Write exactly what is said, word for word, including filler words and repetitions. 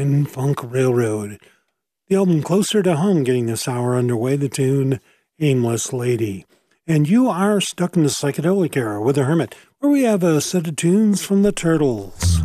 Fun Funk Railroad. The album Closer to Home getting this hour underway, the tune Aimless Lady. And you are stuck in the psychedelic era with The Hermit, where we have a set of tunes from the Turtles.